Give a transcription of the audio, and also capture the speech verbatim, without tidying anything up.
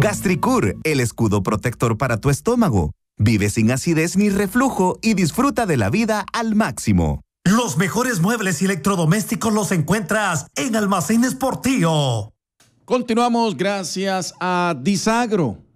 Gastricur, el escudo protector para tu estómago. Vive sin acidez ni reflujo y disfruta de la vida al máximo. Los mejores muebles y electrodomésticos los encuentras en Almacenes Portillo. Continuamos gracias a Disagro.